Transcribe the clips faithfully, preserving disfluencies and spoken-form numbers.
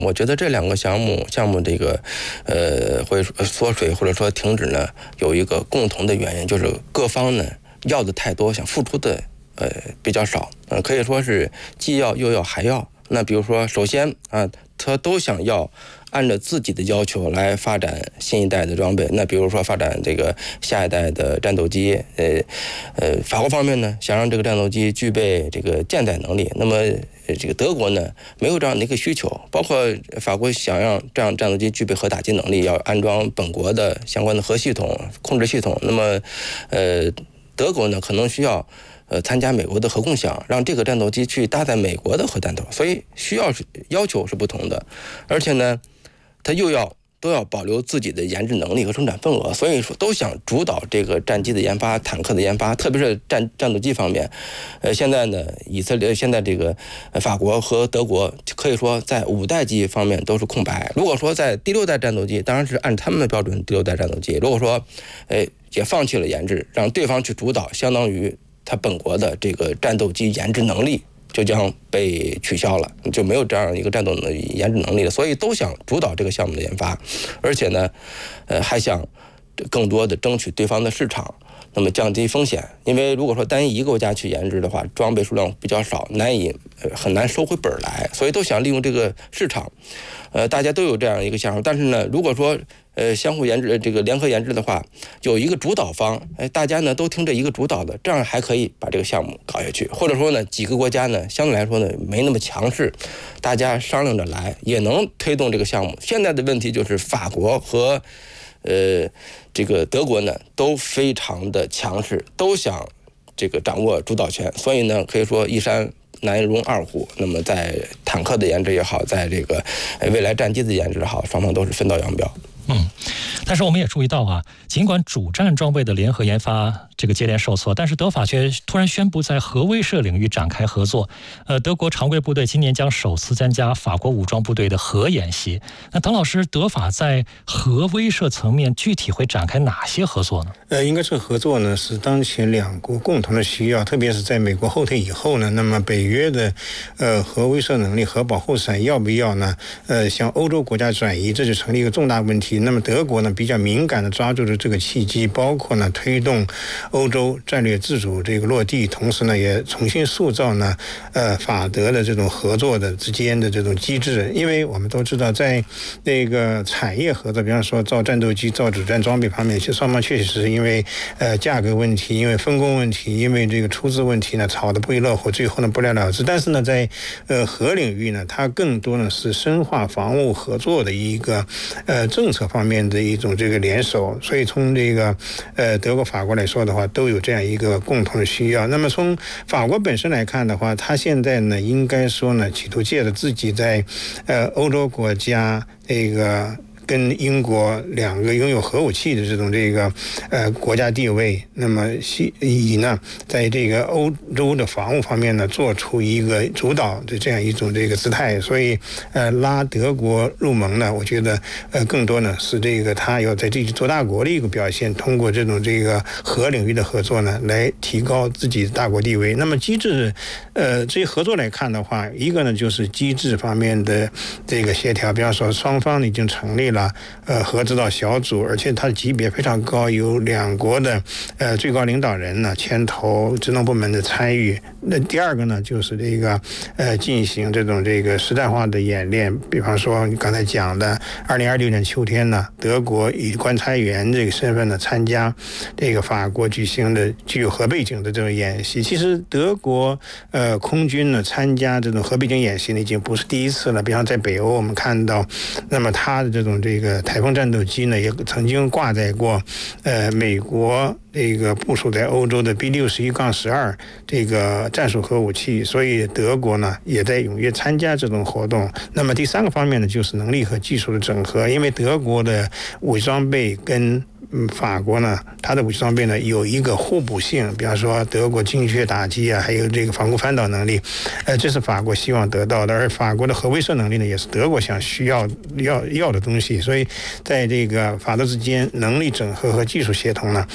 我觉得这两个项目项目这个呃会缩水或者说停止呢，有一个共同的原因，就是各方呢要的太多，想付出的呃比较少，呃可以说是既要又要还要。那比如说，首先啊，他都想要按照自己的要求来发展新一代的装备。那比如说发展这个下一代的战斗机，呃呃，法国方面呢想让这个战斗机具备这个舰载能力，那么这个德国呢没有这样的一个需求，包括法国想让这样战斗机具备核打击能力，要安装本国的相关的核系统、控制系统。那么，呃，德国呢可能需要。呃，参加美国的核共享，让这个战斗机去搭载美国的核弹头，所以需要是要求是不同的，而且呢，它又要都要保留自己的研制能力和生产份额，所以说都想主导这个战机的研发、坦克的研发，特别是战战斗机方面。呃，现在呢，以色列现在这个法国和德国可以说在五代机方面都是空白。如果说在第六代战斗机，当然是按他们的标准第六代战斗机，如果说，呃，也放弃了研制，让对方去主导，相当于。它本国的这个战斗机研制能力就将被取消了，就没有这样一个战斗的研制能力了，所以都想主导这个项目的研发，而且呢，呃，还想更多的争取对方的市场，那么降低风险。因为如果说单一一个国家去研制的话，装备数量比较少，难以呃很难收回本来，所以都想利用这个市场。呃，大家都有这样一个想法，但是呢，如果说呃相互研制这个联合研制的话，有一个主导方，哎，大家呢都听这一个主导的，这样还可以把这个项目搞下去。或者说呢，几个国家呢相对来说呢没那么强势，大家商量着来，也能推动这个项目。现在的问题就是法国和呃这个德国呢都非常的强势，都想这个掌握主导权，所以呢可以说一山难容二虎。那么在坦克的研制也好，在这个未来战机的研制也好，双方都是分道扬镳。 嗯，但是我们也注意到啊，尽管主战装备的联合研发这个接连受挫，但是德法却突然宣布在核威慑领域展开合作。呃，德国常规部队今年将首次参加法国武装部队的核演习。那滕老师，德法在核威慑层面具体会展开哪些合作呢？ 呃，应该这个合作呢是当前两国共同的需要，特别是在美国后退以后呢，那么北约的呃核威慑能力、核保护伞要不要呢？呃，向欧洲国家转移，这就成了一个重大问题。那么德国呢比较敏感的抓住了这个契机，包括呢推动欧洲战略自主这个落地，同时呢也重新塑造呢呃法德的这种合作的之间的这种机制。因为我们都知道，在那个产业合作，比方说造战斗机、造主战装备方面，其实双方确实是因为呃价格问题、因为分工问题、因为这个出资问题呢吵得不亦乐乎，最后呢不了了之。但是呢在呃核领域呢，它更多呢是深化防务合作的一个呃政策方面的一种这个联手，所以从这个呃德国、法国来说的话，都有这样一个共同的需要。那么从法国本身来看的话，他现在呢应该说呢，企图借着自己在呃欧洲国家这个。跟英国两个拥有核武器的这种这个呃国家地位，那么以呢在这个欧洲的防务方面呢做出一个主导的这样一种这个姿态，所以呃拉德国入盟呢，我觉得呃更多呢是这个他要在这里做大国的一个表现，通过这种这个核领域的合作呢来提高自己的大国地位。那么机制呃这些合作来看的话，一个呢就是机制方面的这个协调，比方说双方已经成立了呃核指导小组，而且它的级别非常高，有两国的呃最高领导人呢牵头，职能部门的参与。那第二个呢就是这个呃进行这种这个实战化的演练，比方说你刚才讲的二零二六年秋天呢，德国以观察员这个身份呢参加这个法国举行的具有核背景的这种演习。其实德国呃空军呢参加这种核背景演习呢已经不是第一次了，比方在北欧我们看到，那么它的这种这个台风战斗机呢也曾经挂载过呃美国这个部署在欧洲的 B 六十一杠十二这个战术核武器，所以德国呢也在踊跃参加这种活动。那么第三个方面呢就是能力和技术的整合，因为德国的武器装备跟嗯，法国呢，它的武器装备呢有一个互补性，比方说德国精确打击啊，还有这个防空翻倒能力，呃，这是法国希望得到的，而法国的核威慑能力呢，也是德国想需要要要的东西，所以在这个法德之间能力整合和技术协同呢，也是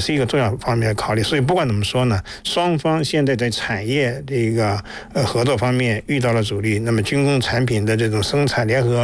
是一个重要方面的考虑。所以不管怎么说呢，双方现在在产业这个呃合作方面遇到了阻力，那么军工产品的这种生产联合